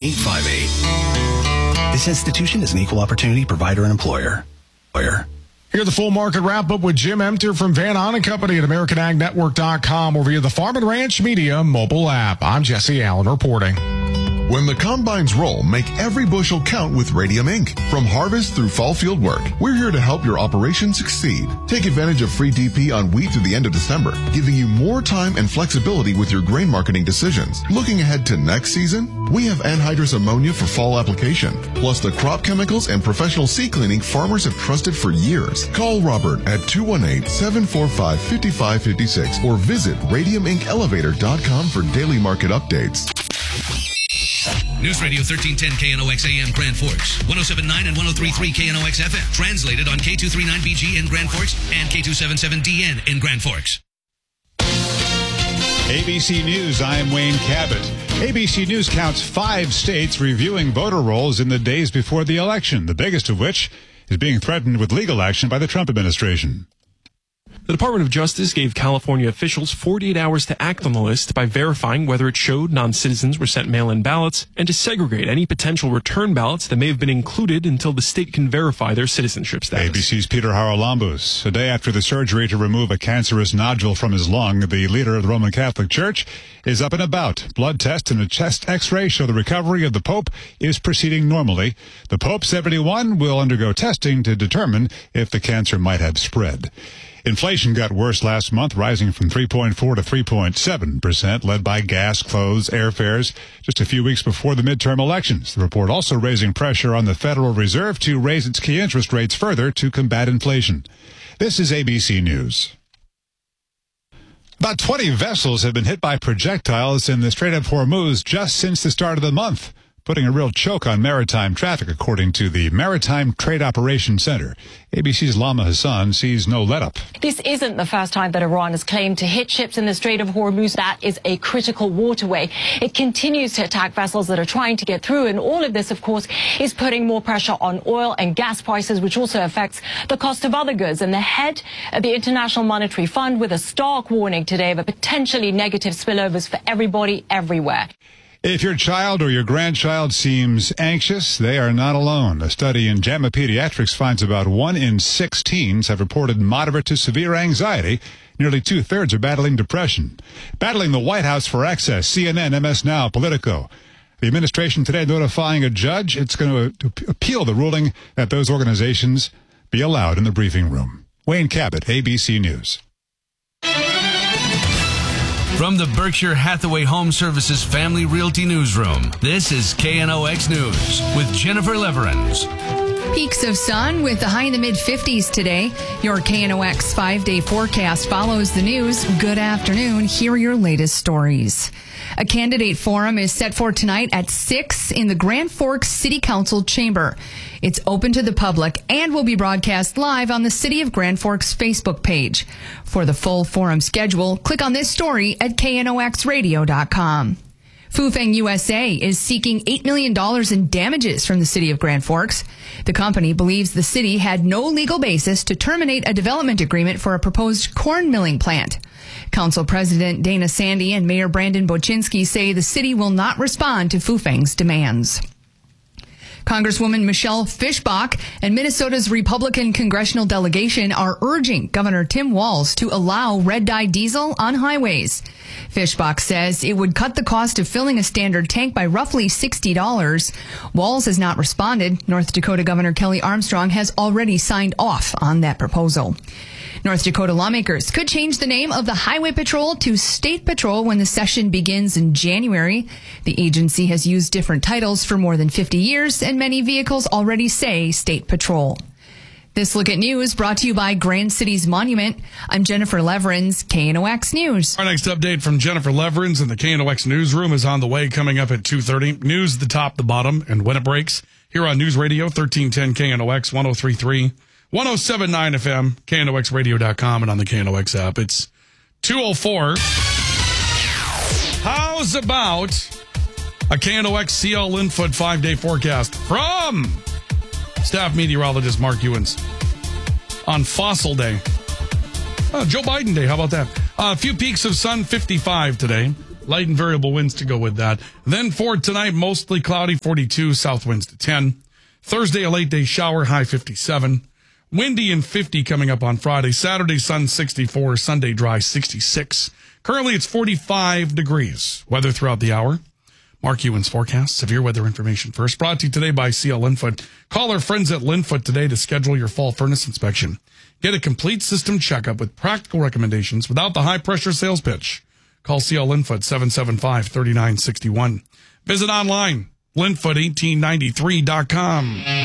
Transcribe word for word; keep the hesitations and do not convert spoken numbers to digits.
eight five eight. This institution is an equal opportunity provider and employer. Employer. Hear the full market wrap-up with Jim Emter from Van Ahn Company at American Ag Network dot com or via the Farm and Ranch Media mobile app. I'm Jesse Allen reporting. When the combines roll, make every bushel count with Radium Incorporated. From harvest through fall field work, we're here to help your operation succeed. Take advantage of free D P on wheat through the end of December, giving you more time and flexibility with your grain marketing decisions. Looking ahead to next season, we have anhydrous ammonia for fall application, plus the crop chemicals and professional seed cleaning farmers have trusted for years. Call Robert at two one eight, seven four five, five five five six or visit radium inc elevator dot com for daily market updates. News Radio thirteen ten K N O X A M Grand Forks, one oh seven point nine and one oh three point three K N O X F M. Translated on K two thirty-nine B G in Grand Forks and K two seventy-seven D N in Grand Forks. A B C News, I'm Wayne Cabot. A B C News counts five states reviewing voter rolls in the days before the election, the biggest of which is being threatened with legal action by the Trump administration. The Department of Justice gave California officials forty-eight hours to act on the list by verifying whether it showed non-citizens were sent mail-in ballots and to segregate any potential return ballots that may have been included until the state can verify their citizenship status. A B C's Peter Haralambous. A day after the surgery to remove a cancerous nodule from his lung, the leader of the Roman Catholic Church is up and about. Blood tests and a chest x-ray show the recovery of the Pope is proceeding normally. The Pope, seventy-one, will undergo testing to determine if the cancer might have spread. Inflation got worse last month, rising from three point four to three point seven percent, led by gas, clothes, airfares, just a few weeks before the midterm elections. The report also raising pressure on the Federal Reserve to raise its key interest rates further to combat inflation. This is A B C News. About twenty vessels have been hit by projectiles in the Strait of Hormuz just since the start of the month, putting a real choke on maritime traffic, according to the Maritime Trade Operations Center. A B C's Lama Hassan sees no let-up. This isn't the first time that Iran has claimed to hit ships in the Strait of Hormuz. That is a critical waterway. It continues to attack vessels that are trying to get through, and all of this, of course, is putting more pressure on oil and gas prices, which also affects the cost of other goods. And the head of the International Monetary Fund with a stark warning today of a potentially negative spillovers for everybody everywhere. If your child or your grandchild seems anxious, they are not alone. A study in JAMA Pediatrics finds about one in six teens have reported moderate to severe anxiety. Nearly two-thirds are battling depression. Battling the White House for access, C N N, M S Now, Politico. The administration today notifying a judge it's going to appeal the ruling that those organizations be allowed in the briefing room. Wayne Cabot, A B C News. From the Berkshire Hathaway Home Services Family Realty Newsroom, this is K N O X News with Jennifer Leverins. Peaks of sun with the high in the mid-fifties today. Your K N O X five-day forecast follows the news. Good afternoon. Here are your latest stories. A candidate forum is set for tonight at six in the Grand Forks City Council chamber. It's open to the public and will be broadcast live on the City of Grand Forks Facebook page. For the full forum schedule, click on this story at K N O X radio dot com. Fufeng U S A is seeking eight million dollars in damages from the City of Grand Forks. The company believes the city had no legal basis to terminate a development agreement for a proposed corn milling plant. Council President Dana Sandy and Mayor Brandon Bochinsky say the city will not respond to Fufeng's demands. Congresswoman Michelle Fischbach and Minnesota's Republican congressional delegation are urging Governor Tim Walz to allow red-dye diesel on highways. Fischbach says it would cut the cost of filling a standard tank by roughly sixty dollars. Walz has not responded. North Dakota Governor Kelly Armstrong has already signed off on that proposal. North Dakota lawmakers could change the name of the Highway Patrol to State Patrol when the session begins in January. The agency has used different titles for more than fifty years, and many vehicles already say State Patrol. This Look at News brought to you by Grand Cities Monument. I'm Jennifer Leverins, K N O X News. Our next update from Jennifer Leverins in the K N O X Newsroom is on the way, coming up at two thirty. News, the top, the bottom, and when it breaks. Here on News Radio, thirteen ten K N O X, one oh three point three. one oh seven point nine F M, K N O X radio dot com, and on the K N O X app. It's two oh four. How's about a K N O X C L Linfoot five-day forecast from staff meteorologist Mark Ewens on Fossil Day? Oh, Joe Biden Day, how about that? A few peaks of sun, fifty-five today. Light and variable winds to go with that. Then for tonight, mostly cloudy, forty-two, south winds to ten. Thursday, a late day shower, high fifty-seven. Windy and fifty coming up on Friday. Saturday, sun sixty-four. Sunday, dry sixty-six. Currently, it's forty-five degrees. Weather throughout the hour. Mark Ewan's forecast. Severe weather information first. Brought to you today by C L Linfoot. Call our friends at Linfoot today to schedule your fall furnace inspection. Get a complete system checkup with practical recommendations without the high-pressure sales pitch. Call C L Linfoot, seven seven five, three nine six one. Visit online, linfoot eighteen ninety-three dot com.